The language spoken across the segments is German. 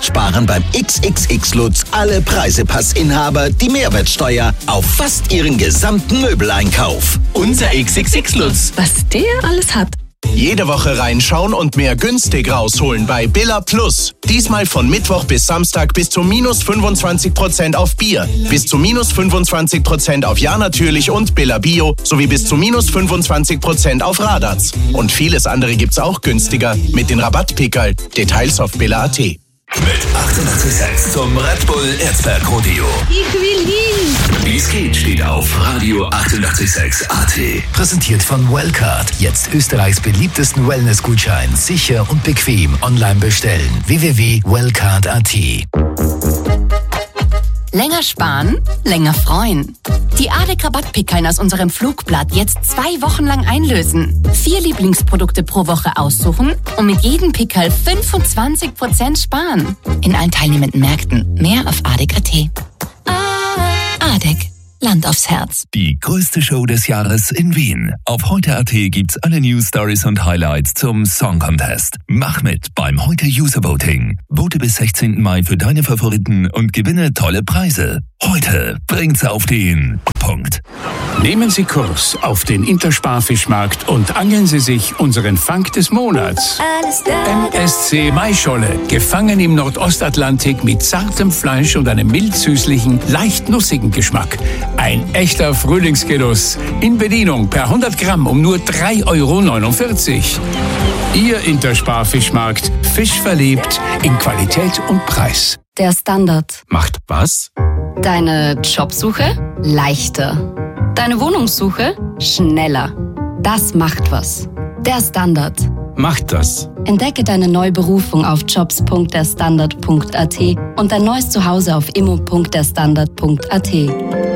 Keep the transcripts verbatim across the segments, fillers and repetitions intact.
sparen beim X X X Lutz alle Preisepassinhaber die Mehrwertsteuer auf fast ihren gesamten Möbeleinkauf. Unser X X X Lutz. Was der alles hat. Jede Woche reinschauen und mehr günstig rausholen bei Billa Plus. Diesmal von Mittwoch bis Samstag bis zu minus fünfundzwanzig Prozent auf Bier, bis zu minus fünfundzwanzig Prozent auf Ja natürlich und Billa Bio sowie bis zu minus fünfundzwanzig Prozent auf Radatz. Und vieles andere gibt's auch günstiger mit den Rabattpickerl. Details auf billa punkt a t. Mit achtundachtzig Komma sechs zum Red Bull Erzberg Rodeo. Ich will hin. Wie es geht, steht auf Radio achtundachtzig Komma sechs A T. Präsentiert von Wellcard. Jetzt Österreichs beliebtesten Wellness-Gutschein. Sicher und bequem online bestellen. w w w punkt wellcard punkt a t. Länger sparen, länger freuen. Die A D E C-Rabattpickeln aus unserem Flugblatt jetzt zwei Wochen lang einlösen. Vier Lieblingsprodukte pro Woche aussuchen und mit jedem Pickel fünfundzwanzig Prozent sparen. In allen teilnehmenden Märkten. Mehr auf A D E C punkt a t. A D E C. Land aufs Herz. Die größte Show des Jahres in Wien. Auf heute punkt a t gibt's alle News, Stories und Highlights zum Song Contest. Mach mit beim Heute User Voting. Vote bis sechzehnten Mai für deine Favoriten und gewinne tolle Preise. Heute bringt's auf den Punkt. Nehmen Sie Kurs auf den Intersparfischmarkt und angeln Sie sich unseren Fang des Monats. M S C Maischolle, gefangen im Nordostatlantik mit zartem Fleisch und einem mild-süßlichen, leicht nussigen Geschmack. Ein echter Frühlingsgenuss. In Bedienung per hundert Gramm um nur drei Euro neunundvierzig. Ihr Intersparfischmarkt, Fisch verliebt in Qualität und Preis. Der Standard. Macht was? Deine Jobsuche leichter. Deine Wohnungssuche schneller. Das macht was. Der Standard. Macht das. Entdecke deine neue Berufung auf jobs punkt der standard punkt a t und dein neues Zuhause auf immo punkt der standard punkt a t.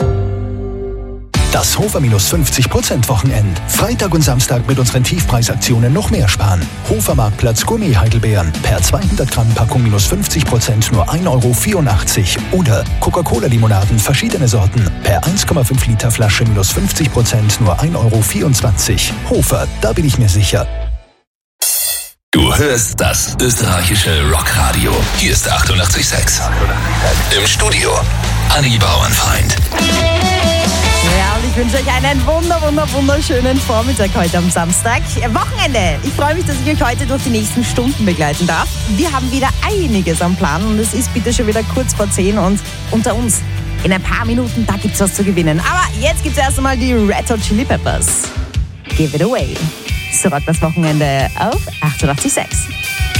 Das Hofer minus fünfzig Prozent Wochenend. Freitag und Samstag mit unseren Tiefpreisaktionen noch mehr sparen. Hofer Marktplatz Gourmet Heidelbeeren. Per zweihundert Gramm Packung minus fünfzig Prozent nur ein Euro vierundachtzig. Oder Coca-Cola Limonaden verschiedene Sorten. Per eins Komma fünf Liter Flasche minus fünfzig Prozent nur ein Euro vierundzwanzig. Hofer, da bin ich mir sicher. Du hörst das österreichische Rockradio. Hier ist achtundachtzig Komma sechs. Im Studio Anni Bauernfeind. Ja, und ich wünsche euch einen wunder, wunder, wunderschönen Vormittag heute am Samstag. Wochenende. Ich freue mich, dass ich euch heute durch die nächsten Stunden begleiten darf. Wir haben wieder einiges am Plan und es ist bitte schon wieder kurz vor zehn und unter uns. In ein paar Minuten, da gibt's was zu gewinnen. Aber jetzt gibt's erst einmal die Red Hot Chili Peppers. Give it away. So rockt das Wochenende auf achtundachtzig Komma sechs.